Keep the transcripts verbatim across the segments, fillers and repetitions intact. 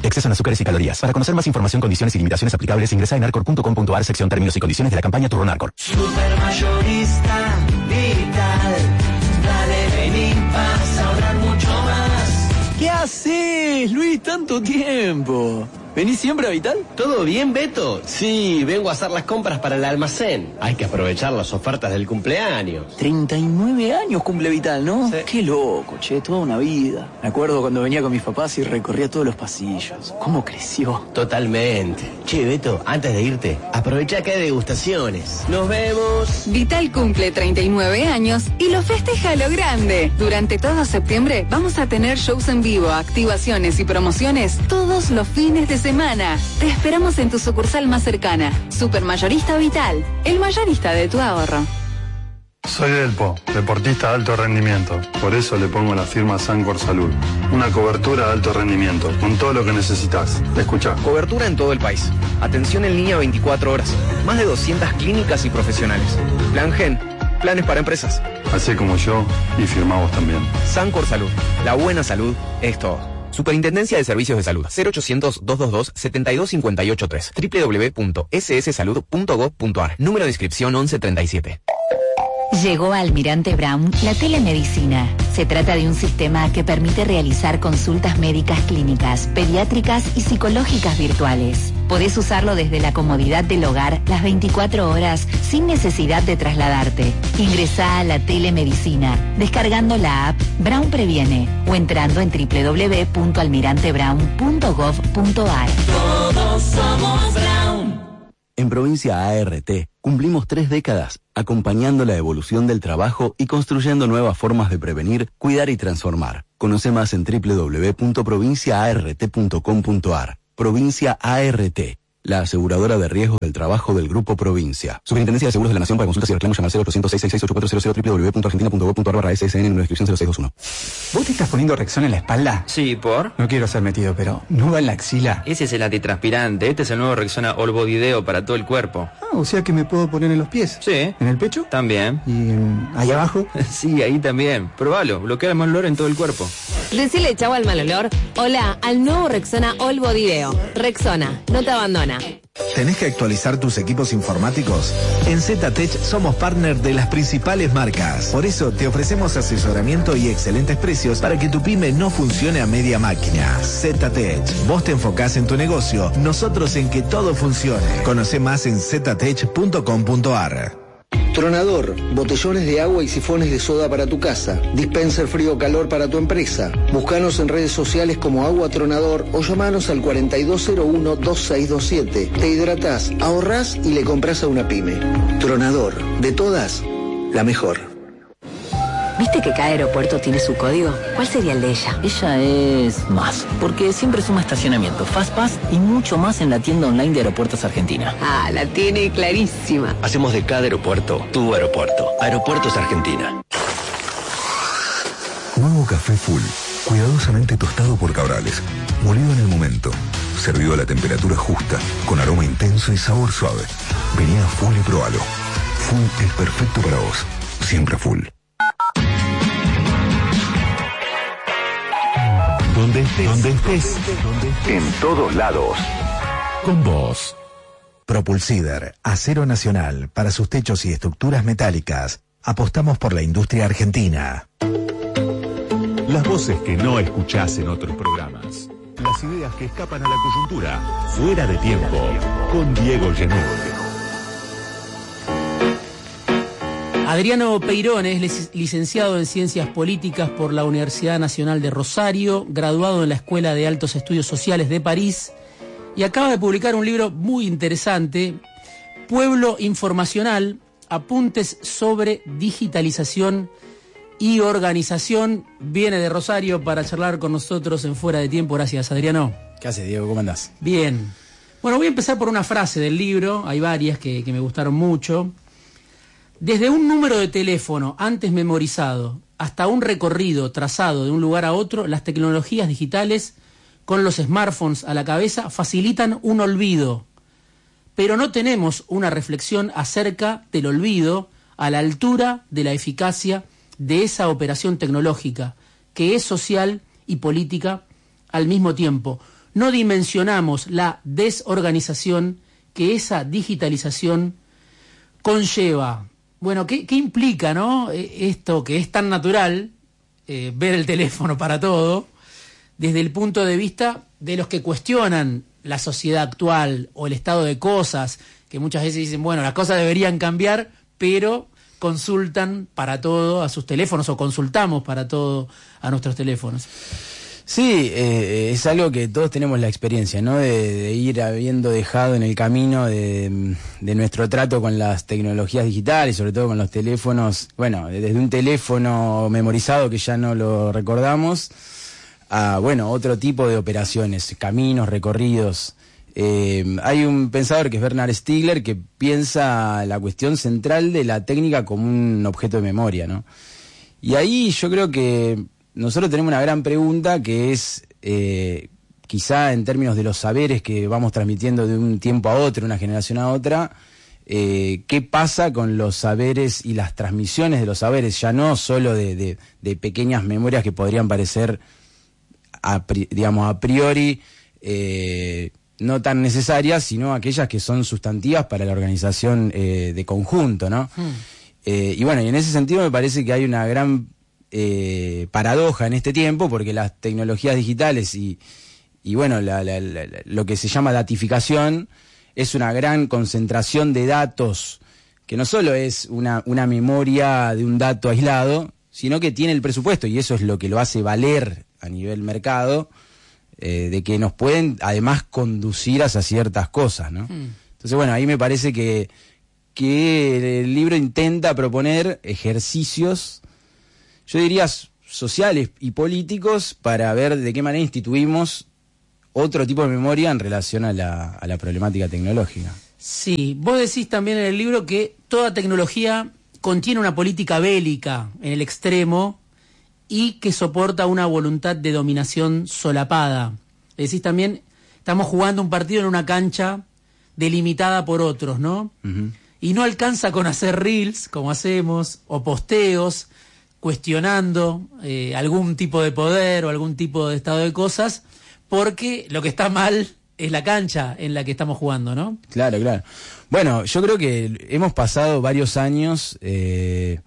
exceso en azúcares y calorías. Para conocer más información, condiciones y limitaciones aplicables, ingresa en arcor punto com punto ar, sección términos y condiciones de la campaña Turno Arcor. Supermayorista Vital. Dale, vení, vas a ahorrar mucho más. ¿Qué haces, Luis? Tanto tiempo. ¿Venís siempre a Vital? ¿Todo bien, Beto? Sí, vengo a hacer las compras para el almacén. Hay que aprovechar las ofertas del cumpleaños. treinta y nueve años cumple Vital, ¿no? Sí. Qué loco, che, toda una vida. Me acuerdo cuando venía con mis papás y recorría todos los pasillos. ¿Cómo creció? Totalmente. Che, Beto, antes de irte, aprovecha que hay degustaciones. ¡Nos vemos! Vital cumple treinta y nueve años y lo festeja a lo grande. Durante todo septiembre vamos a tener shows en vivo, activaciones y promociones todos los fines de semana. Te esperamos en tu sucursal más cercana. Supermayorista Vital, el mayorista de tu ahorro. Soy Delpo, deportista de alto rendimiento. Por eso le pongo la firma Sancor Salud. Una cobertura de alto rendimiento, con todo lo que necesitas. Escuchá. Cobertura en todo el país. Atención en línea veinticuatro horas. Más de doscientas clínicas y profesionales. Plan Gen. Planes para empresas. Hacé como yo y firmá vos también. Sancor Salud. La buena salud es todo. Superintendencia de Servicios de Salud. cero ochocientos, doscientos veintidós, setenta y dos cincuenta y ocho tres. doble u doble u doble u punto ese ese salud punto gob punto ar. Número de inscripción once treinta y siete. Llegó a Almirante Brown la telemedicina. Se trata de un sistema que permite realizar consultas médicas clínicas, pediátricas y psicológicas virtuales. Podés usarlo desde la comodidad del hogar las veinticuatro horas sin necesidad de trasladarte. Ingresá a la telemedicina descargando la app Brown Previene o entrando en doble u doble u doble u punto almirante brown punto gob punto ar. Todos somos Brown. En Provincia A R T cumplimos tres décadas acompañando la evolución del trabajo y construyendo nuevas formas de prevenir, cuidar y transformar. Conoce más en doble u doble u doble u punto provincia a r t punto com punto ar. Provincia A R T, la aseguradora de riesgos del trabajo del Grupo Provincia. Superintendencia de Seguros de la Nación. Para consultas y reclamos llama al cero ochocientos, seiscientos sesenta y seis, ochenta y cuatro cero cero, doble u doble u doble u punto argentina punto gob punto ar barra ese ese ene, número de inscripción cero seis veintiuno. ¿Vos te estás poniendo Rexona en la espalda? Sí, ¿por? No quiero ser metido, pero ¿no va en la axila? Ese es el antitranspirante. Este es el nuevo Rexona All Body Deo para todo el cuerpo. Ah, o sea que me puedo poner en los pies. Sí. ¿En el pecho? También. ¿Y en... ahí abajo? Sí, ahí también. Probalo. Bloquea el mal olor en todo el cuerpo. Decile chau al mal olor. Hola al nuevo Rexona All Body Deo. Rexona, no te abandona. ¿Tenés que actualizar tus equipos informáticos? En ZTech somos partner de las principales marcas. Por eso te ofrecemos asesoramiento y excelentes precios para que tu pyme no funcione a media máquina. ZTech. Vos te enfocás en tu negocio, nosotros en que todo funcione. Conoce más en ztech punto com punto ar. Tronador, botellones de agua y sifones de soda para tu casa. Dispenser frío-calor para tu empresa. Búscanos en redes sociales como Agua Tronador o llamanos al cuarenta y dos cero uno, veintiséis veintisiete. Te hidratás, ahorrás y le compras a una pyme. Tronador, de todas, la mejor. ¿Viste que cada aeropuerto tiene su código? ¿Cuál sería el de ella? Ella es más, porque siempre suma estacionamiento, FastPass y mucho más en la tienda online de Aeropuertos Argentina. Ah, la tiene clarísima. Hacemos de cada aeropuerto tu aeropuerto. Aeropuertos Argentina. Nuevo café Full, cuidadosamente tostado por Cabrales, molido en el momento, servido a la temperatura justa, con aroma intenso y sabor suave. Vení a Full y probalo. Full es perfecto para vos, siempre Full. Donde estés, donde estés, en todos lados. Con vos. Propulsider, acero nacional, para sus techos y estructuras metálicas. Apostamos por la industria argentina. Las voces que no escuchás en otros programas. Las ideas que escapan a la coyuntura. Fuera de tiempo. Con Diego Genet. Adriano Peirón es licenciado en Ciencias Políticas por la Universidad Nacional de Rosario, graduado en la Escuela de Altos Estudios Sociales de París y acaba de publicar un libro muy interesante, Pueblo Informacional, apuntes sobre digitalización y organización. Viene de Rosario para charlar con nosotros en Fuera de Tiempo. Gracias, Adriano. ¿Qué haces, Diego? ¿Cómo andás? Bien. Bueno, voy a empezar por una frase del libro, hay varias que, que me gustaron mucho. Desde un número de teléfono antes memorizado hasta un recorrido trazado de un lugar a otro, las tecnologías digitales con los smartphones a la cabeza facilitan un olvido. Pero no tenemos una reflexión acerca del olvido a la altura de la eficacia de esa operación tecnológica, que es social y política al mismo tiempo. no dimensionamos la desorganización que esa digitalización conlleva. Bueno, ¿qué, qué implica, no? Esto que es tan natural, eh, ver el teléfono para todo, desde el punto de vista de los que cuestionan la sociedad actual o el estado de cosas, que muchas veces dicen, bueno, las cosas deberían cambiar, pero consultan para todo a sus teléfonos o consultamos para todo a nuestros teléfonos. Sí, eh, es algo que todos tenemos la experiencia, ¿no? De, de ir habiendo dejado en el camino de, de nuestro trato con las tecnologías digitales, sobre todo con los teléfonos, bueno, desde un teléfono memorizado que ya no lo recordamos, a, bueno, otro tipo de operaciones, caminos, recorridos. Eh, hay un pensador que es Bernard Stiegler que piensa la cuestión central de la técnica como un objeto de memoria, ¿no? Y ahí yo creo que nosotros tenemos una gran pregunta que es, eh, quizá en términos de los saberes que vamos transmitiendo de un tiempo a otro, una generación a otra, eh, ¿qué pasa con los saberes y las transmisiones de los saberes? Ya no solo de, de, de pequeñas memorias que podrían parecer, a, digamos, a priori, eh, no tan necesarias, sino aquellas que son sustantivas para la organización eh, de conjunto, ¿no? Hmm. Eh, y bueno, y en ese sentido me parece que hay una gran eh, paradoja en este tiempo, porque las tecnologías digitales y, y bueno, la, la, la, lo que se llama datificación es una gran concentración de datos, que no solo es una, una memoria de un dato aislado, sino que tiene el presupuesto, y eso es lo que lo hace valer a nivel mercado, Eh, de que nos pueden además conducir hacia ciertas cosas, ¿no? Mm. Entonces, bueno, ahí me parece que, que el libro intenta proponer ejercicios, yo diría sociales y políticos, para ver de qué manera instituimos otro tipo de memoria en relación a la, a la problemática tecnológica. Sí, vos decís también en el libro que toda tecnología contiene una política bélica en el extremo, y que soporta una voluntad de dominación solapada. Decís también, estamos jugando un partido en una cancha delimitada por otros, ¿no? Uh-huh. Y no alcanza con hacer reels, como hacemos, o posteos, cuestionando eh, algún tipo de poder o algún tipo de estado de cosas, porque lo que está mal es la cancha en la que estamos jugando, ¿no? Claro, claro. Bueno, yo creo que hemos pasado varios años... Eh,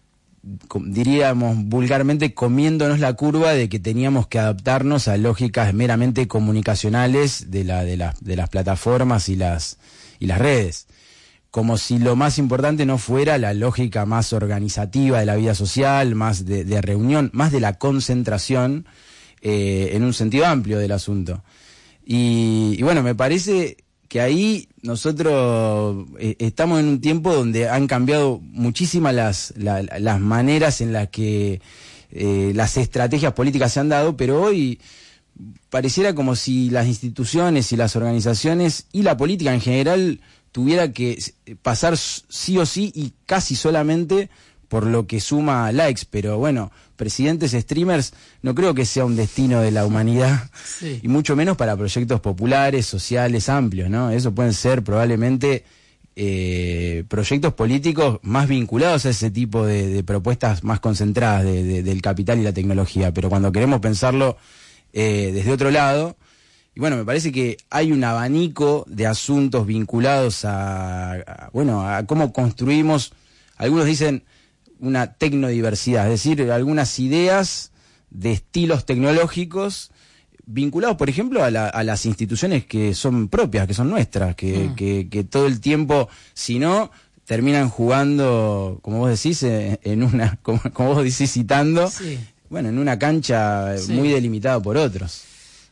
diríamos vulgarmente, comiéndonos la curva de que teníamos que adaptarnos a lógicas meramente comunicacionales de la de las de las plataformas y las y las redes, como si lo más importante no fuera la lógica más organizativa de la vida social, más de, de reunión, más de la concentración eh, en un sentido amplio del asunto. Y, y bueno, me parece que ahí nosotros eh, estamos en un tiempo donde han cambiado muchísimas las, la, las maneras en las que eh, las estrategias políticas se han dado, pero hoy pareciera como si las instituciones y las organizaciones y la política en general tuviera que pasar sí o sí y casi solamente por lo que suma likes, pero bueno, presidentes streamers no creo que sea un destino de la humanidad, sí. Y mucho menos para proyectos populares, sociales, amplios, ¿no? Eso pueden ser probablemente eh, proyectos políticos más vinculados a ese tipo de, de propuestas más concentradas de, de, del capital y la tecnología, pero cuando queremos pensarlo eh, desde otro lado, y bueno, me parece que hay un abanico de asuntos vinculados a, a bueno, a cómo construimos, algunos dicen una tecnodiversidad, es decir, algunas ideas de estilos tecnológicos vinculados, por ejemplo, a, la, a las instituciones que son propias, que son nuestras, que, mm. que, que todo el tiempo, si no, terminan jugando, como vos decís, en una, como, como vos decís, citando, sí. Bueno, en una cancha sí. Muy delimitada por otros.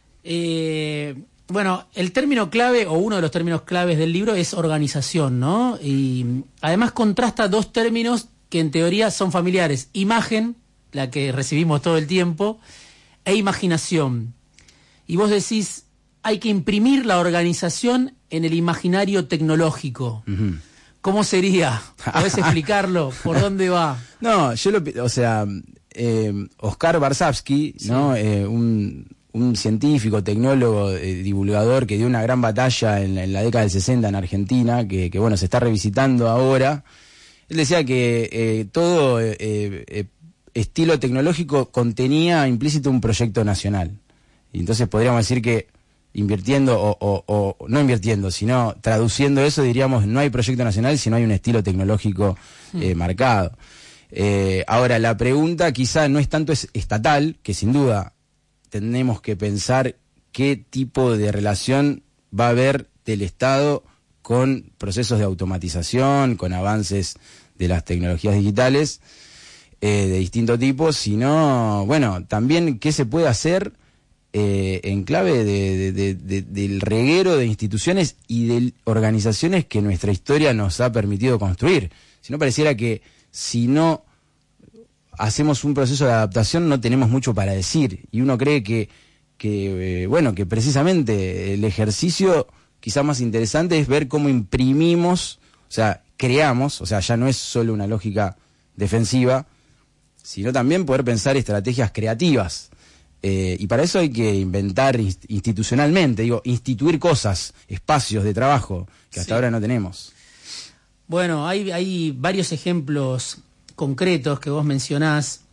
Eh, bueno, el término clave, o uno de los términos claves del libro, es organización, ¿no? Y además contrasta dos términos que en teoría son familiares: imagen, la que recibimos todo el tiempo, e imaginación. Y vos decís, hay que imprimir la organización en el imaginario tecnológico. Uh-huh. ¿Cómo sería? ¿Podés explicarlo? ¿Por dónde va? No, yo lo, o sea, eh, Oscar Varsavsky, sí. ¿No? Eh, un, un científico, tecnólogo, eh, divulgador que dio una gran batalla en, en la década del sesenta en Argentina, que, que bueno, se está revisitando ahora. Él decía que eh, todo eh, eh, estilo tecnológico contenía implícito un proyecto nacional. Y entonces podríamos decir que invirtiendo, o, o, o no invirtiendo, sino traduciendo eso, diríamos, no hay proyecto nacional si no hay un estilo tecnológico eh, marcado. Eh, ahora, la pregunta quizá no es tanto es estatal, que sin duda tenemos que pensar qué tipo de relación va a haber del Estado con procesos de automatización, con avances de las tecnologías digitales eh, de distinto tipo, sino, bueno, también qué se puede hacer eh, en clave de, de, de, de, del reguero de instituciones y de organizaciones que nuestra historia nos ha permitido construir. Si no, pareciera que si no hacemos un proceso de adaptación no tenemos mucho para decir, y uno cree que, que eh, bueno, que precisamente el ejercicio quizá más interesante es ver cómo imprimimos, o sea, creamos, o sea, ya no es solo una lógica defensiva, sino también poder pensar estrategias creativas. Eh, y para eso hay que inventar inst- institucionalmente, digo, instituir cosas, espacios de trabajo que hasta sí. ahora no tenemos. Bueno, hay, hay varios ejemplos concretos que vos mencionás.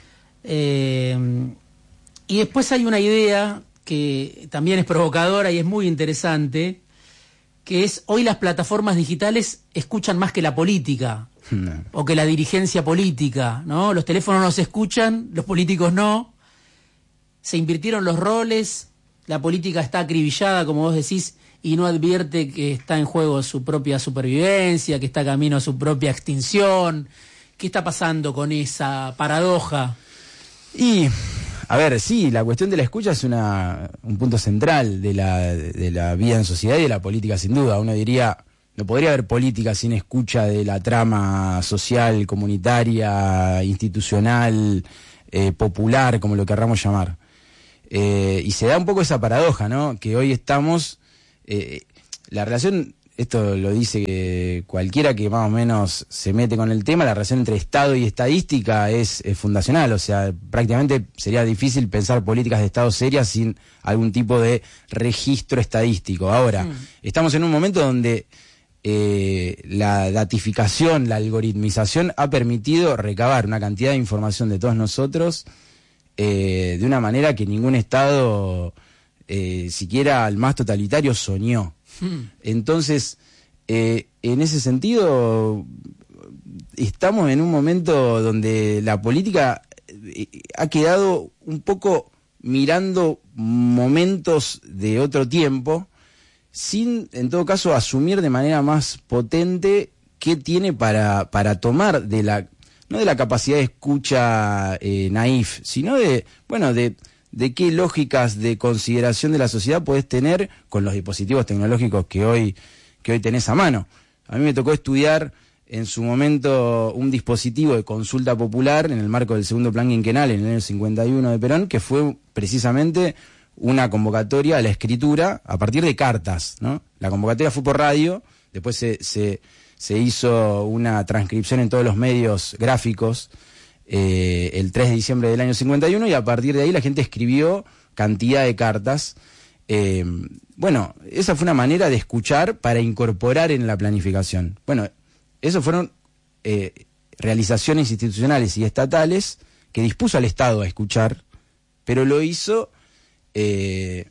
Eh, y después hay una idea que también es provocadora y es muy interesante, que es hoy las plataformas digitales escuchan más que la política, no. o que la dirigencia política, ¿no? Los teléfonos nos escuchan, los políticos no. Se invirtieron los roles, la política está acribillada, como vos decís, y no advierte que está en juego su propia supervivencia, que está camino a su propia extinción. ¿Qué está pasando con esa paradoja? Y, a ver, sí, la cuestión de la escucha es una, un punto central de la, de la vida en sociedad y de la política, sin duda. Uno diría, no podría haber política sin escucha de la trama social, comunitaria, institucional, eh, popular, como lo querramos llamar. Eh, y se da un poco esa paradoja, ¿no? Que hoy estamos... Eh, la relación, esto lo dice que cualquiera que más o menos se mete con el tema, la relación entre Estado y estadística es, es fundacional, o sea, prácticamente sería difícil pensar políticas de Estado serias sin algún tipo de registro estadístico. Ahora, mm. estamos en un momento donde eh, la datificación, la algoritmización ha permitido recabar una cantidad de información de todos nosotros eh, de una manera que ningún Estado... Eh, siquiera el más totalitario soñó. Hmm. Entonces, eh, en ese sentido, estamos en un momento donde la política eh, ha quedado un poco mirando momentos de otro tiempo, sin, en todo caso, asumir de manera más potente qué tiene para, para tomar de la, no de la capacidad de escucha eh, naif, sino de, bueno, de... de qué lógicas de consideración de la sociedad podés tener con los dispositivos tecnológicos que hoy, que hoy tenés a mano. A mí me tocó estudiar en su momento un dispositivo de consulta popular en el marco del segundo plan quinquenal en el año cincuenta y uno de Perón, que fue precisamente una convocatoria a la escritura a partir de cartas, ¿no? La convocatoria fue por radio, después se, se, se hizo una transcripción en todos los medios gráficos, Eh, el tres de diciembre del año cincuenta y uno, y a partir de ahí la gente escribió cantidad de cartas. Eh, bueno, esa fue una manera de escuchar para incorporar en la planificación. Bueno, esas fueron eh, realizaciones institucionales y estatales que dispuso al Estado a escuchar, pero lo hizo eh,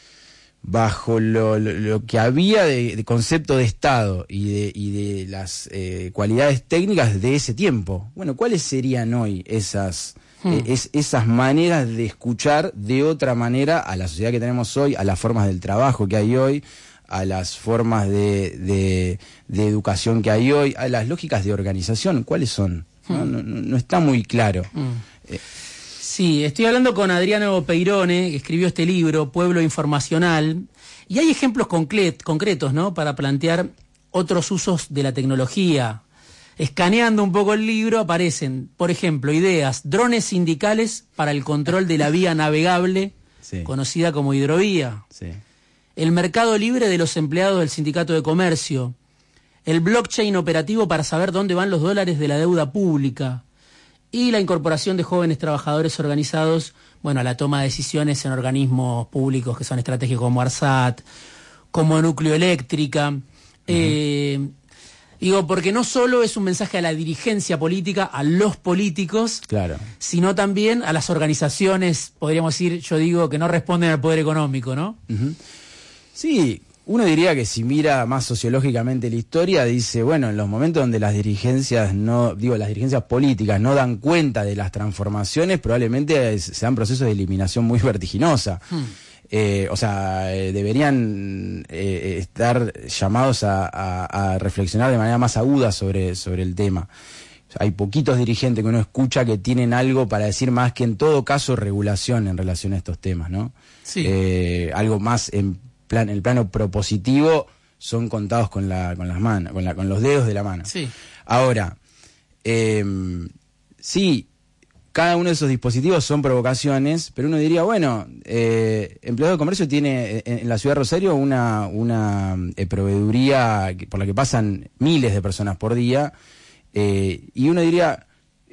bajo lo, lo, lo que había de, de concepto de Estado y de, y de las eh, cualidades técnicas de ese tiempo. Bueno, ¿cuáles serían hoy esas, hmm. eh, es, esas maneras de escuchar de otra manera a la sociedad que tenemos hoy, a las formas del trabajo que hay hoy, a las formas de, de, de educación que hay hoy, a las lógicas de organización? ¿Cuáles son? Hmm. No, no, no está muy claro. Hmm. Eh, Sí, estoy hablando con Adriano Peirone, que escribió este libro, Pueblo Informacional, y hay ejemplos concret- concretos, ¿no?, para plantear otros usos de la tecnología. Escaneando un poco el libro aparecen, por ejemplo, ideas, drones sindicales para el control de la vía navegable, sí. conocida como hidrovía, sí. el mercado libre de los empleados del Sindicato de Comercio, el blockchain operativo para saber dónde van los dólares de la deuda pública, y la incorporación de jóvenes trabajadores organizados, bueno, a la toma de decisiones en organismos públicos que son estratégicos como ARSAT, como Núcleo Eléctrica. Uh-huh. Eh, digo, porque no solo es un mensaje a la dirigencia política, a los políticos, claro. sino también a las organizaciones, podríamos decir, yo digo, que no responden al poder económico, ¿no? Uh-huh. Sí, uno diría que si mira más sociológicamente la historia, dice, bueno, en los momentos donde las dirigencias no, digo, las dirigencias políticas no dan cuenta de las transformaciones, probablemente se dan procesos de eliminación muy vertiginosa. Hmm. Eh, o sea, eh, deberían eh, estar llamados a, a, a reflexionar de manera más aguda sobre, sobre el tema. Hay poquitos dirigentes que uno escucha que tienen algo para decir más que en todo caso regulación en relación a estos temas, ¿no? Sí. Eh, algo más en plan, el plano propositivo son contados con la, con las manos, con la, con los dedos de la mano. Sí. Ahora, eh, sí, cada uno de esos dispositivos son provocaciones, pero uno diría, bueno, eh, Empleado de Comercio tiene en, en la ciudad de Rosario una, una eh, proveeduría por la que pasan miles de personas por día. Eh, y uno diría,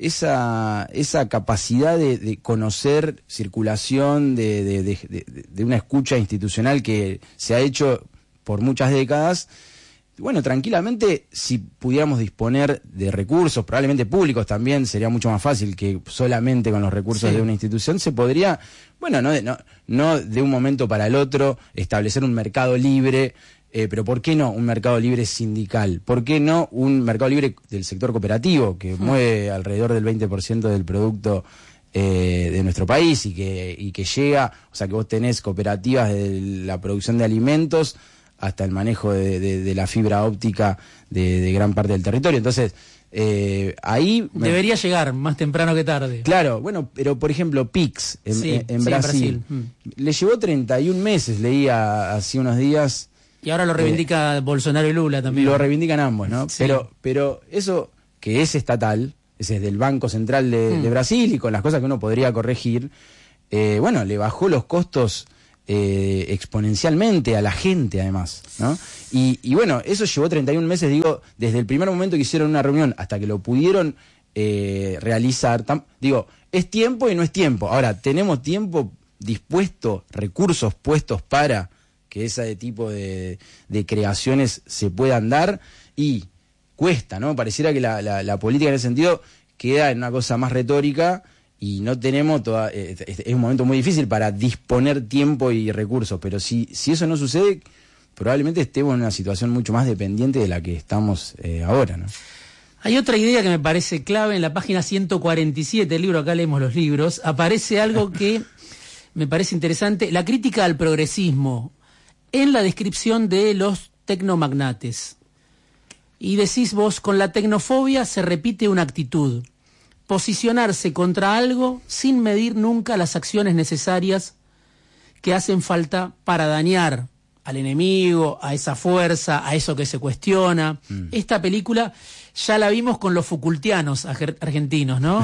esa, esa capacidad de, de conocer circulación, de, de, de, de, de una escucha institucional que se ha hecho por muchas décadas, bueno, tranquilamente, si pudiéramos disponer de recursos, probablemente públicos también, sería mucho más fácil que solamente con los recursos sí. de una institución, se podría, bueno, no de, no, no de un momento para el otro, establecer un mercado libre. Eh, pero ¿por qué no un mercado libre sindical? ¿Por qué no un mercado libre del sector cooperativo que hmm. mueve alrededor del veinte por ciento del producto eh, de nuestro país y que, y que llega, o sea que vos tenés cooperativas de la producción de alimentos hasta el manejo de, de, de la fibra óptica de, de gran parte del territorio? Entonces, eh, ahí... Debería me... llegar más temprano que tarde. Claro, bueno, pero por ejemplo, P I X en, sí, en, en sí, Brasil, en Brasil. le llevó treinta y un meses, leía hace unos días... Y ahora lo reivindica eh, Bolsonaro y Lula también. Lo reivindican ambos, ¿no? Sí. Pero, pero eso que es estatal, ese es del Banco Central de, mm. de Brasil y con las cosas que uno podría corregir, eh, bueno, le bajó los costos eh, exponencialmente a la gente además, ¿no? Y, y bueno, eso llevó treinta y un meses, digo, desde el primer momento que hicieron una reunión hasta que lo pudieron eh, realizar. Tam, digo, es tiempo y no es tiempo. Ahora, tenemos tiempo dispuesto, recursos puestos para... que ese tipo de, de creaciones se puedan dar y cuesta, ¿no? Pareciera que la, la, la política en ese sentido queda en una cosa más retórica y no tenemos toda, eh, es un momento muy difícil para disponer tiempo y recursos, pero si, si eso no sucede, probablemente estemos en una situación mucho más dependiente de la que estamos eh, ahora, ¿no? Hay otra idea que me parece clave en la página ciento cuarenta y siete del libro, acá leemos los libros, aparece algo que me parece interesante, la crítica al progresismo en la descripción de los tecnomagnates. Y decís vos, con la tecnofobia se repite una actitud, posicionarse contra algo sin medir nunca las acciones necesarias que hacen falta para dañar al enemigo, a esa fuerza, a eso que se cuestiona. Mm. Esta película ya la vimos con los Foucaultianos argentinos, ¿no?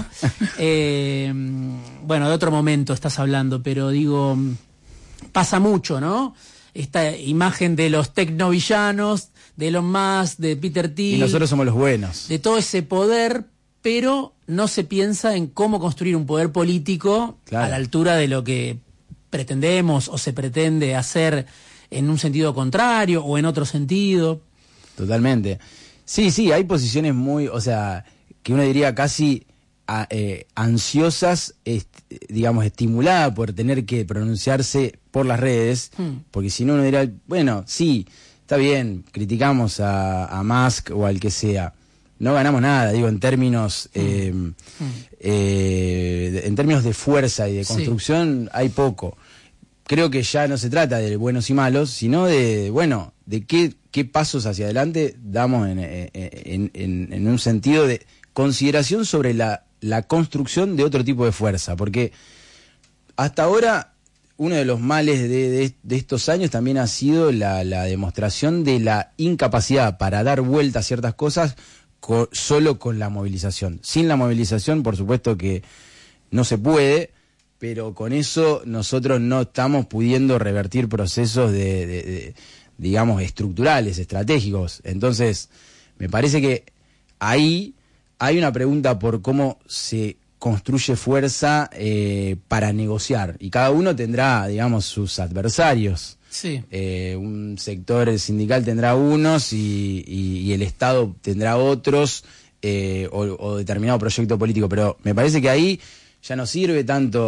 eh, bueno, de otro momento estás hablando, pero digo, pasa mucho, ¿no? Esta imagen de los tecnovillanos, de Elon Musk, de Peter Thiel. Y nosotros somos los buenos. De todo ese poder, pero no se piensa en cómo construir un poder político claro. a la altura de lo que pretendemos o se pretende hacer en un sentido contrario o en otro sentido. Totalmente. Sí, sí, hay posiciones muy, o sea, que uno diría casi a, eh, ansiosas, est, digamos, estimuladas por tener que pronunciarse por las redes, hmm. porque si no uno dirá, bueno, sí, está bien, criticamos a, a Musk o al que sea, no ganamos nada, digo, en términos hmm. Eh, hmm. Eh, en términos de fuerza y de construcción sí. hay poco. Creo que ya no se trata de buenos y malos, sino de, bueno, de qué, qué pasos hacia adelante damos en, en, en, en un sentido de consideración sobre la, la construcción de otro tipo de fuerza, porque hasta ahora uno de los males de, de, de estos años también ha sido la, la demostración de la incapacidad para dar vuelta a ciertas cosas co- solo con la movilización. Sin la movilización, por supuesto que no se puede, pero con eso nosotros no estamos pudiendo revertir procesos de, de, de digamos, estructurales, estratégicos. Entonces, me parece que ahí hay una pregunta por cómo se construye fuerza eh, para negociar, y cada uno tendrá, digamos, sus adversarios. Sí. Eh, un sector sindical tendrá unos y, y, y el Estado tendrá otros, eh, o, o determinado proyecto político, pero me parece que ahí ya no sirve tanto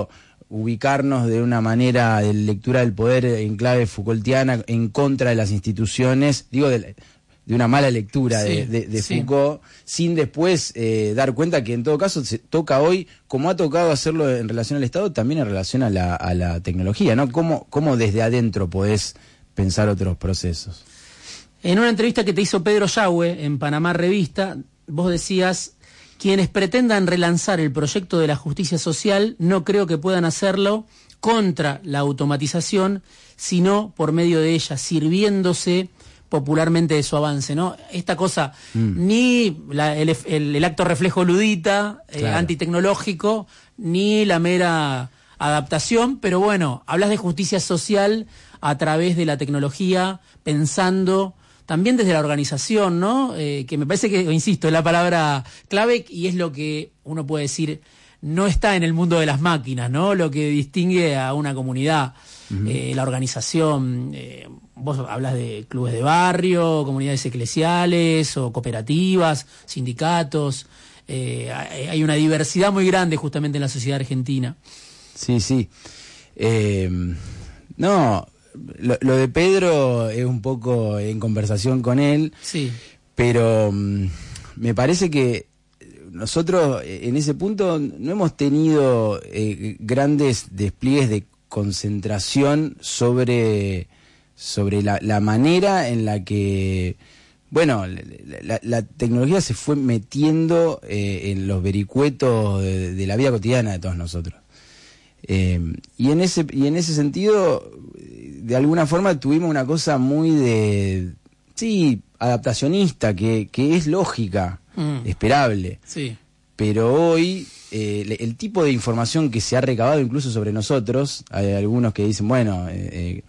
ubicarnos de una manera de lectura del poder en clave Foucaultiana en contra de las instituciones, digo, de, de una mala lectura Sí, de, de, de sí. Foucault, sin después eh, dar cuenta que en todo caso se toca hoy, como ha tocado hacerlo en relación al Estado, también en relación a la, a la tecnología, ¿no? ¿Cómo, cómo desde adentro podés pensar otros procesos? En una entrevista que te hizo Pedro Yahue en Panamá Revista, vos decías: quienes pretendan relanzar el proyecto de la justicia social no creo que puedan hacerlo contra la automatización, sino por medio de ella, sirviéndose popularmente de su avance, ¿no? Esta cosa, mm. ni la, el, el, el acto reflejo ludita, claro. eh, antitecnológico, ni la mera adaptación, pero bueno, hablas de justicia social a través de la tecnología, pensando también desde la organización, ¿no? Eh, que me parece que, insisto, es la palabra clave y es lo que uno puede decir, no está en el mundo de las máquinas, ¿no? Lo que distingue a una comunidad, uh-huh. eh, la organización. Eh, vos hablas de clubes de barrio, comunidades eclesiales o cooperativas, sindicatos. Eh, hay una diversidad muy grande justamente en la sociedad argentina. Sí, sí. Eh, no... Lo, lo de Pedro es un poco en conversación con él, sí. pero um, me parece que nosotros en ese punto no hemos tenido eh, grandes despliegues de concentración sobre, sobre la, la manera en la que, bueno, la, la, la tecnología se fue metiendo eh, en los vericuetos de, de la vida cotidiana de todos nosotros. Eh, y en ese y en ese sentido, de alguna forma tuvimos una cosa muy de, sí, adaptacionista, que, que es lógica, mm. esperable. Sí. Pero hoy, eh, el, el tipo de información que se ha recabado incluso sobre nosotros, hay algunos que dicen, bueno, eh,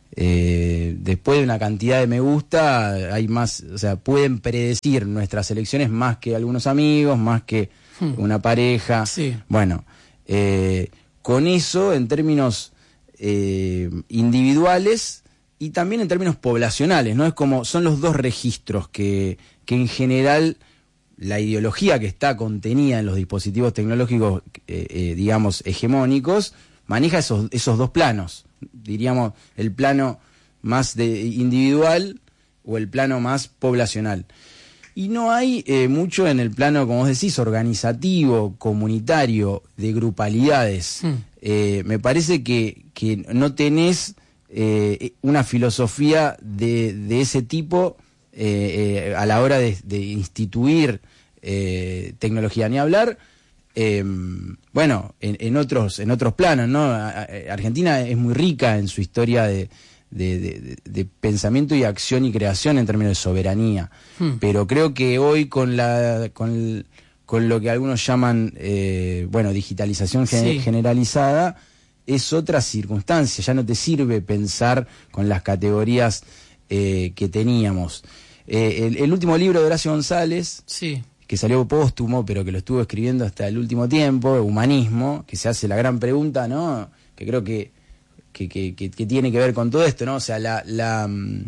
eh, después de una cantidad de me gusta, hay más, o sea, pueden predecir nuestras elecciones más que algunos amigos, más que mm. una pareja. Sí. Bueno, eh, con eso, en términos eh, individuales y también en términos poblacionales, ¿no? Es como, son los dos registros que, que en general la ideología que está contenida en los dispositivos tecnológicos, eh, eh, digamos, hegemónicos, maneja esos, esos dos planos. Diríamos, el plano más de individual o el plano más poblacional. Y no hay eh, mucho en el plano, como vos decís, organizativo, comunitario, de grupalidades. Mm. Eh, me parece que, que no tenés eh, una filosofía de, de ese tipo eh, eh, a la hora de, de instituir eh, tecnología. Ni hablar, eh, bueno, en, en, otros, en otros planos, ¿no? Argentina es muy rica en su historia de... De, de, de pensamiento y acción y creación en términos de soberanía, hmm. pero creo que hoy con la con, con lo que algunos llaman eh, bueno digitalización gen- sí. generalizada es otra circunstancia, ya no te sirve pensar con las categorías eh, que teníamos. Eh, el, el último libro de Horacio González, sí. que salió póstumo pero que lo estuvo escribiendo hasta el último tiempo, Humanismo, que se hace la gran pregunta, ¿no? Que creo que Que, que, que, que tiene que ver con todo esto, ¿no? O sea, la, la,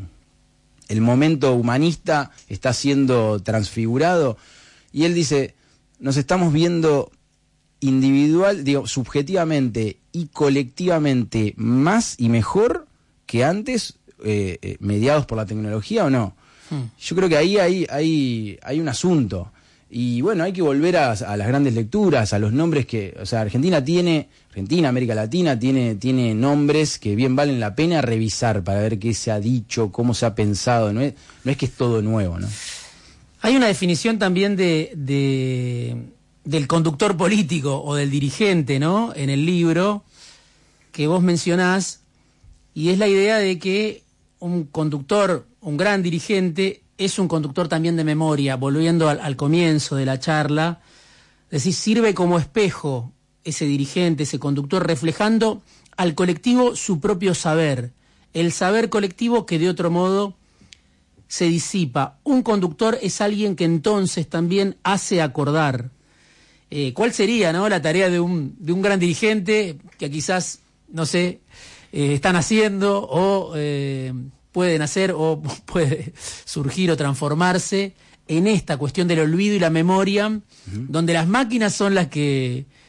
el momento humanista está siendo transfigurado y él dice, nos estamos viendo individual, digo, subjetivamente y colectivamente más y mejor que antes, eh, eh, mediados por la tecnología, ¿o no? Hmm. Yo creo que ahí hay, hay, hay un asunto. Y bueno, hay que volver a, a las grandes lecturas, a los nombres que, o sea, Argentina tiene, Argentina, América Latina tiene, tiene nombres que bien valen la pena revisar para ver qué se ha dicho, cómo se ha pensado, no es, no es que es todo nuevo, ¿no? Hay una definición también de, de del conductor político o del dirigente, ¿no? En el libro que vos mencionás, y es la idea de que un conductor, un gran dirigente, es un conductor también de memoria, volviendo al, al comienzo de la charla, es decir, sirve como espejo ese dirigente, ese conductor, reflejando al colectivo su propio saber, el saber colectivo que de otro modo se disipa. Un conductor es alguien que entonces también hace acordar. Eh, ¿Cuál sería, no, la tarea de un, de un gran dirigente que quizás, no sé, eh, están haciendo o... Eh, pueden hacer o puede surgir o transformarse en esta cuestión del olvido y la memoria, uh-huh. donde las máquinas son las que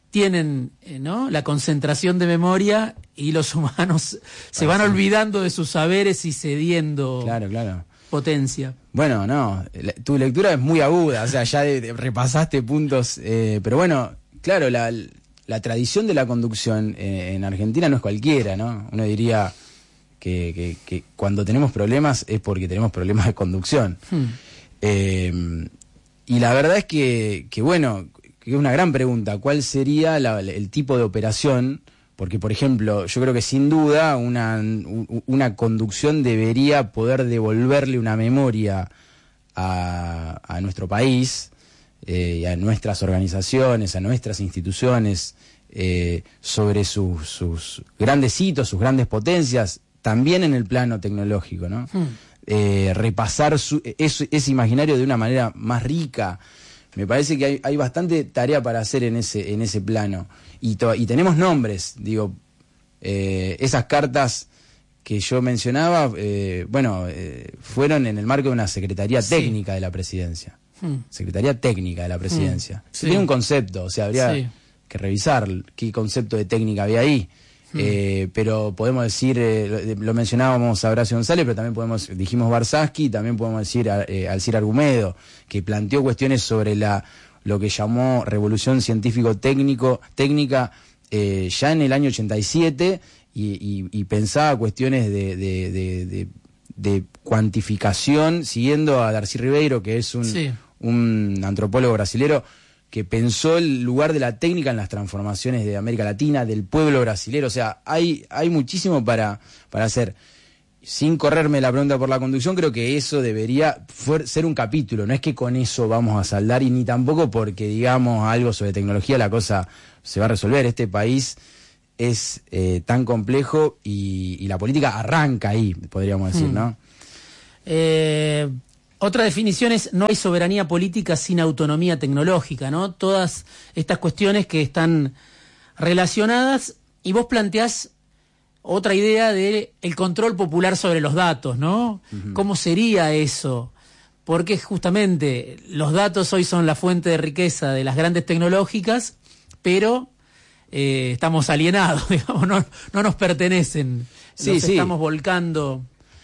tienen eh, ¿no? la concentración de memoria y los humanos se van olvidando de sus saberes y cediendo claro, claro. potencia. Bueno, no, la, tu lectura es muy aguda, o sea, ya de, de, repasaste puntos, eh, pero bueno, claro, la, la tradición de la conducción eh, en Argentina no es cualquiera, ¿no? Uno diría que, que, que cuando tenemos problemas es porque tenemos problemas de conducción. Hmm. Eh, y la verdad es que, que bueno, que es una gran pregunta, ¿cuál sería la, el tipo de operación? Porque, por ejemplo, yo creo que sin duda una, una conducción debería poder devolverle una memoria a, a nuestro país, eh, a nuestras organizaciones, a nuestras instituciones, eh, sobre sus, sus grandes hitos, sus grandes potencias, también en el plano tecnológico, ¿no? Hmm. Eh, repasar su, ese, ese imaginario de una manera más rica. Me parece que hay, hay bastante tarea para hacer en ese, en ese plano. Y, to, y tenemos nombres, digo, eh, esas cartas que yo mencionaba, eh, bueno, eh, fueron en el marco de una Secretaría sí. Técnica de la Presidencia. Hmm. Secretaría Técnica de la Presidencia. Hmm. Sí. Tiene un concepto, o sea, habría sí. que revisar qué concepto de técnica había ahí. Hmm. Eh, pero podemos decir, eh, lo, lo mencionábamos a Horacio González, pero también podemos, dijimos Barsasky, también podemos decir a, eh, Alcir Argumedo, que planteó cuestiones sobre la lo que llamó revolución científico-técnico técnica eh, ya en el año ochenta y siete y, y, y pensaba cuestiones de, de, de, de, de cuantificación, siguiendo a Darcy Ribeiro, que es un, sí. un antropólogo brasilero, que pensó el lugar de la técnica en las transformaciones de América Latina, del pueblo brasilero. O sea, hay, hay muchísimo para, para hacer. Sin correrme la pregunta por la conducción, creo que eso debería ser un capítulo. No es que con eso vamos a saldar, y ni tampoco porque digamos algo sobre tecnología la cosa se va a resolver. Este país es eh, tan complejo y, y la política arranca ahí, podríamos decir, hmm. ¿no? Eh... Otra definición es: no hay soberanía política sin autonomía tecnológica, ¿no? Todas estas cuestiones que están relacionadas, y vos planteás otra idea de el control popular sobre los datos, ¿no? Uh-huh. ¿Cómo sería eso? Porque justamente los datos hoy son la fuente de riqueza de las grandes tecnológicas, pero eh, estamos alienados, digamos, no, no nos pertenecen. Sí, Los sí. estamos volcando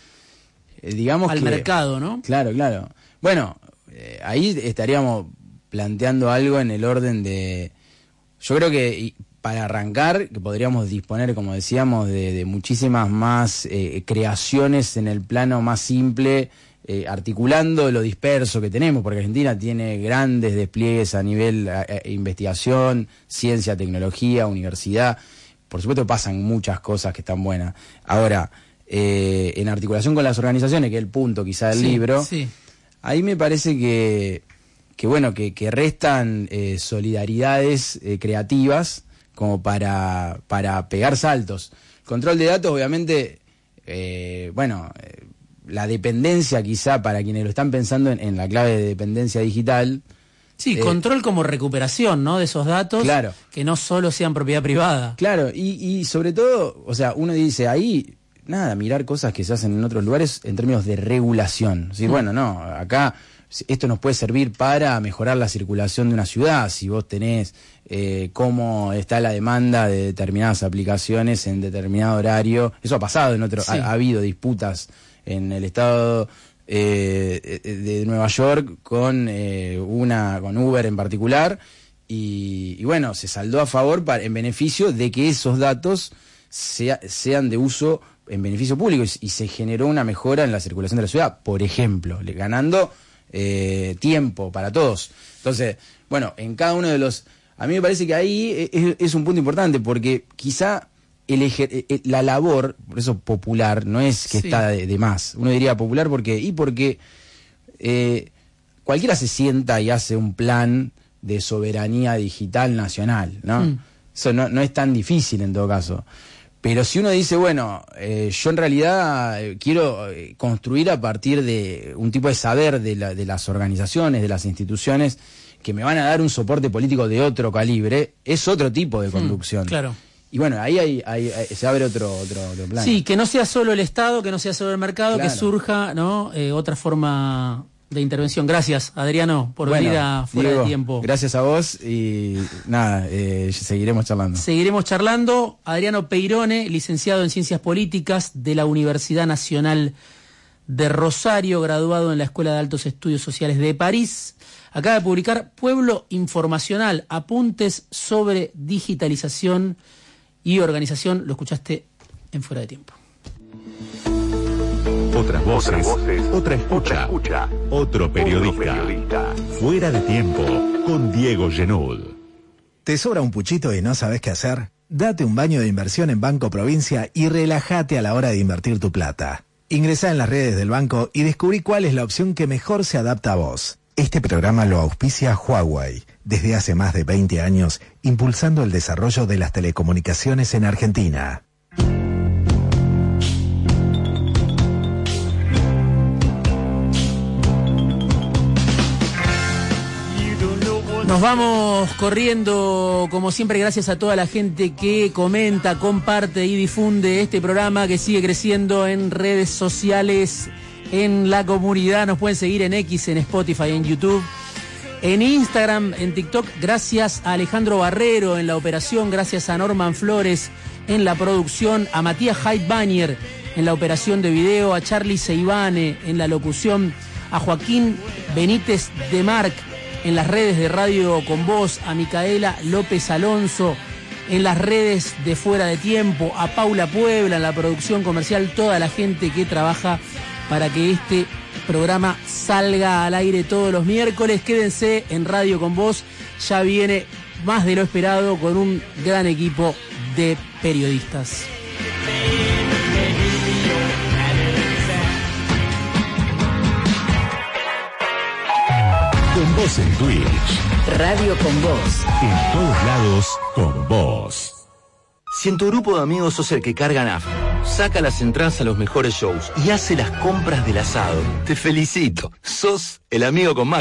eh, digamos al que, mercado, ¿no? Claro, claro. Bueno, eh, ahí estaríamos planteando algo en el orden de... Yo creo que para arrancar, que podríamos disponer, como decíamos, de, de muchísimas más eh, creaciones en el plano más simple, eh, articulando lo disperso que tenemos, porque Argentina tiene grandes despliegues a nivel eh, investigación, ciencia, tecnología, universidad. Por supuesto pasan muchas cosas que están buenas. Ahora, eh, en articulación con las organizaciones, que es el punto quizá del sí, libro, sí. ahí me parece que, que bueno, que, que restan eh, solidaridades eh, creativas como para, para pegar saltos. Control de datos, obviamente, eh, bueno, eh, la dependencia quizá para quienes lo están pensando en, en la clave de dependencia digital. Sí, eh, control como recuperación, ¿no? De esos datos, claro. Que no solo sean propiedad privada. Claro, y, y sobre todo, o sea, uno dice ahí, nada, mirar cosas que se hacen en otros lugares en términos de regulación. Es decir, mm. bueno, no, acá esto nos puede servir para mejorar la circulación de una ciudad. Si vos tenés eh, cómo está la demanda de determinadas aplicaciones en determinado horario, eso ha pasado en otro, sí. ha, ha habido disputas en el estado eh, de Nueva York con eh, una con Uber en particular, y, y bueno, se saldó a favor para, en beneficio de que esos datos sea, sean de uso en beneficio público, y, y se generó una mejora en la circulación de la ciudad, por ejemplo, le, ganando eh, tiempo para todos. Entonces, bueno, en cada uno de los... A mí me parece que ahí es, es un punto importante, porque quizá el ejer, la labor, por eso popular, no es que sí. está de, de más. Uno diría popular porque y porque eh, cualquiera se sienta y hace un plan de soberanía digital nacional, ¿no? Mm. Eso no, no es tan difícil en todo caso. Pero si uno dice, bueno, eh, yo en realidad quiero construir a partir de un tipo de saber de, la, de las organizaciones, de las instituciones, que me van a dar un soporte político de otro calibre, es otro tipo de conducción. Mm, claro. Y bueno, ahí hay, hay, hay, se abre otro, otro, otro plan. Sí, que no sea solo el Estado, que no sea solo el mercado, claro. Que surja, ¿no? Eh, otra forma de intervención. Gracias, Adriano, por Bueno, venir a Fuera Diego, de Tiempo. Gracias a vos y nada, eh, seguiremos charlando. Seguiremos charlando. Adriano Peirone, licenciado en Ciencias Políticas de la Universidad Nacional de Rosario, graduado en la Escuela de Altos Estudios Sociales de París. Acaba de publicar Pueblo Informacional, apuntes sobre digitalización y organización. Lo escuchaste en Fuera de Tiempo. Otras voces, otra escucha, otro periodista. Fuera de Tiempo, con Diego Genud. ¿Te sobra un puchito y no sabes qué hacer? Date un baño de inversión en Banco Provincia y relájate a la hora de invertir tu plata. Ingresá en las redes del banco y descubrí cuál es la opción que mejor se adapta a vos. Este programa lo auspicia Huawei, desde hace más de veinte años, impulsando el desarrollo de las telecomunicaciones en Argentina. Nos vamos corriendo, como siempre, gracias a toda la gente que comenta, comparte y difunde este programa que sigue creciendo en redes sociales, en la comunidad. Nos pueden seguir en X, en Spotify, en YouTube, en Instagram, en TikTok. Gracias a Alejandro Barrero en la operación, gracias a Norman Flores en la producción, a Matías Heidbañer en la operación de video, a Charlie Seibane en la locución, a Joaquín Benítez de Marc en las redes de Radio Con Voz, a Micaela López Alonso en las redes de Fuera de Tiempo, a Paula Puebla en la producción comercial, toda la gente que trabaja para que este programa salga al aire todos los miércoles. Quédense en Radio Con Voz, ya viene más de lo esperado con un gran equipo de periodistas. Con Voz en Twitch. Radio Con Voz. En todos lados, con vos. Si en tu grupo de amigos sos el que carga nafta, saca las entradas a los mejores shows y hace las compras del asado, te felicito. Sos el amigo con más